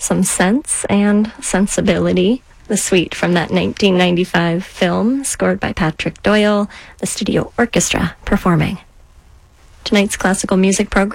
some sense and sensibility. The suite from that 1995 film, scored by Patrick Doyle, the Studio Orchestra performing. Tonight's classical music program